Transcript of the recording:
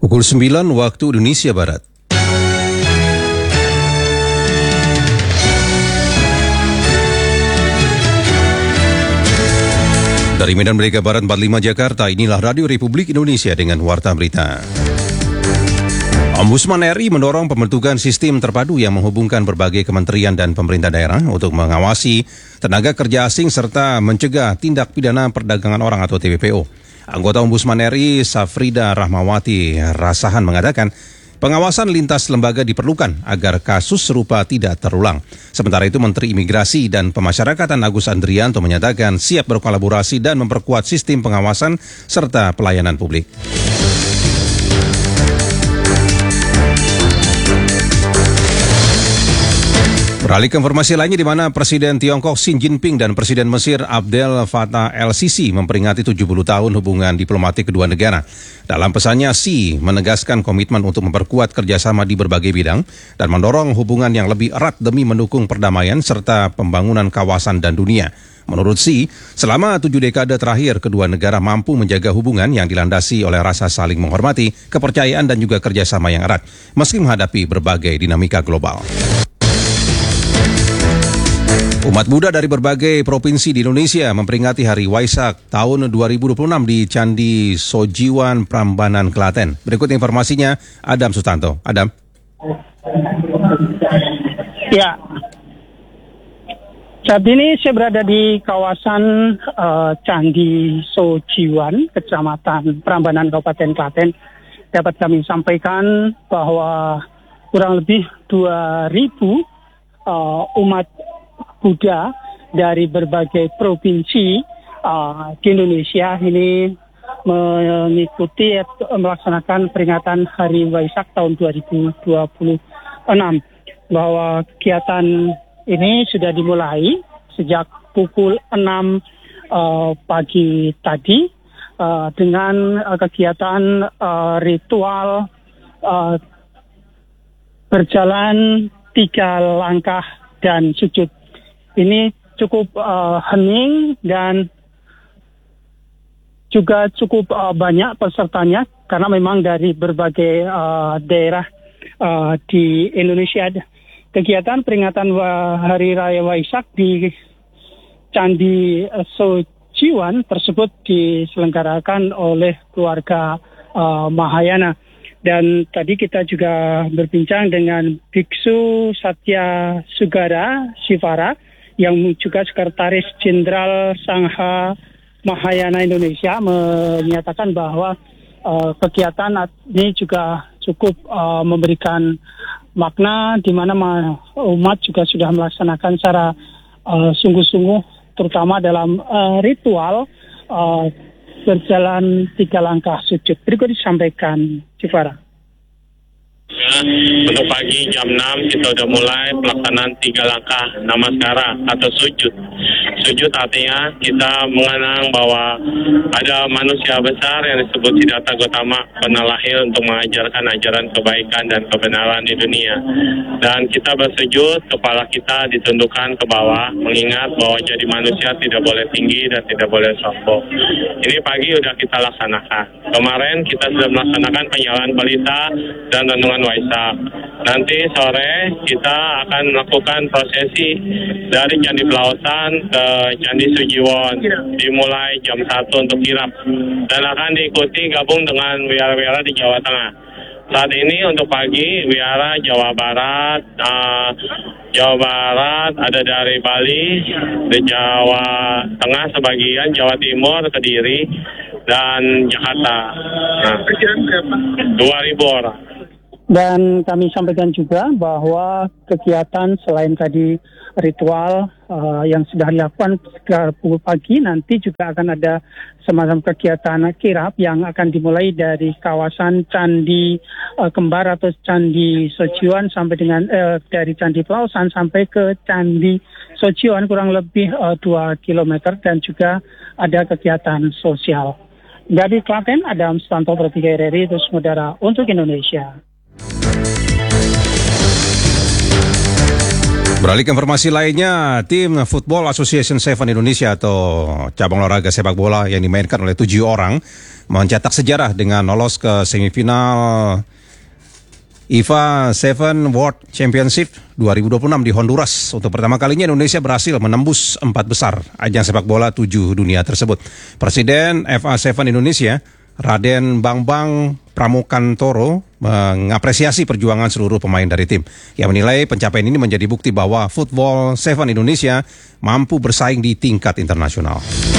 Pukul 9 waktu Indonesia Barat. Dari Medan Merdeka Barat 45 Jakarta, inilah Radio Republik Indonesia dengan Warta Berita. Ombudsman RI mendorong pembentukan sistem terpadu yang menghubungkan berbagai kementerian dan pemerintah daerah untuk mengawasi tenaga kerja asing serta mencegah tindak pidana perdagangan orang atau TPPO. Anggota Ombudsman RI Safrida Rahmawati Rasahan mengatakan pengawasan lintas lembaga diperlukan agar kasus serupa tidak terulang. Sementara itu Menteri Imigrasi dan Pemasyarakatan Agus Andrianto menyatakan siap berkolaborasi dan memperkuat sistem pengawasan serta pelayanan publik. Beralih ke informasi lainnya di mana Presiden Tiongkok Xi Jinping dan Presiden Mesir Abdel Fattah el-Sisi memperingati 70 tahun hubungan diplomatik kedua negara. Dalam pesannya, Xi menegaskan komitmen untuk memperkuat kerjasama di berbagai bidang dan mendorong hubungan yang lebih erat demi mendukung perdamaian serta pembangunan kawasan dan dunia. Menurut Xi, selama 7 dekade terakhir kedua negara mampu menjaga hubungan yang dilandasi oleh rasa saling menghormati, kepercayaan dan juga kerjasama yang erat, meski menghadapi berbagai dinamika global. Umat Buddha dari berbagai provinsi di Indonesia memperingati Hari Waisak tahun 2026 di Candi Sojiwan, Prambanan, Klaten. Berikut informasinya, Adam Sutanto. Adam. Ya, saat ini saya berada di kawasan Candi Sojiwan, Kecamatan Prambanan, Kabupaten Klaten. Dapat kami sampaikan bahwa kurang lebih 2.000 umat Buddha dari berbagai provinsi di Indonesia ini mengikuti melaksanakan peringatan Hari Waisak tahun 2026, bahwa kegiatan ini sudah dimulai sejak pukul 6 pagi tadi dengan kegiatan ritual berjalan 3 langkah dan sujud. Ini cukup hening dan juga cukup banyak pesertanya karena memang dari berbagai daerah di Indonesia. Kegiatan peringatan Hari Raya Waisak di Candi Sojiwan tersebut diselenggarakan oleh keluarga Mahayana. Dan tadi kita juga berbincang dengan Biksu Satya Sugara Sivara yang juga Sekretaris Jenderal Sangha Mahayana Indonesia, menyatakan bahwa kegiatan ini juga cukup memberikan makna di mana umat juga sudah melaksanakan secara sungguh-sungguh, terutama dalam ritual berjalan 3 langkah sujud. Berikut disampaikan Sivara. Untuk pagi jam 6 kita sudah mulai pelaksanaan 3 langkah namaskara atau sujud. Sujud artinya kita mengenang bahwa ada manusia besar yang disebut Siddhartha Gautama pernah lahir untuk mengajarkan ajaran kebaikan dan kebenaran di dunia. Dan kita bersujud, kepala kita ditundukkan ke bawah, mengingat bahwa jadi manusia tidak boleh tinggi dan tidak boleh sombong. Ini pagi sudah kita laksanakan. Kemarin kita sudah melaksanakan penyalaan pelita dan renungan Waisak. Nanti sore kita akan melakukan prosesi dari Candi Pelausan ke Candi Sojiwan, dimulai jam 1 untuk kirap dan akan diikuti gabung dengan wihara-wihara di Jawa Tengah. Saat ini untuk pagi wihara Jawa Barat ada dari Bali, di Jawa Tengah sebagian, Jawa Timur, Kediri dan Jakarta. 2.000 orang. Dan kami sampaikan juga bahwa kegiatan selain tadi ritual yang sudah dilakukan sekitar pukul pagi, nanti juga akan ada semacam kegiatan kirap yang akan dimulai dari kawasan Candi Kembar atau Candi Sojiwan sampai dengan dari Candi Pelausan sampai ke Candi Sojiwan kurang lebih 2 km, dan juga ada kegiatan sosial. Dari Klaten, Adam Sutanto, Bertiga RRI, terus Mudara untuk Indonesia. Beralih ke informasi lainnya, tim Football Association 7 Indonesia atau cabang olahraga sepak bola yang dimainkan oleh 7 orang mencetak sejarah dengan lolos ke semifinal IFA 7 World Championship 2026 di Honduras. Untuk pertama kalinya Indonesia berhasil menembus 4 besar ajang sepak bola 7 dunia tersebut. Presiden FA 7 Indonesia, Raden Bambang Pramukantoro, mengapresiasi perjuangan seluruh pemain dari tim. Ia menilai pencapaian ini menjadi bukti bahwa Football 7 Indonesia mampu bersaing di tingkat internasional.